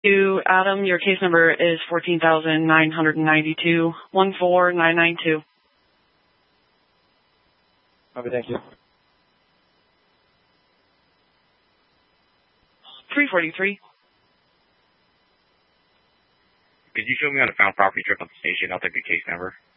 To Adam, your case number is 14,992, 14992. Okay, thank you. 343. Could you show me on a found property trip on the station? I'll take the case number.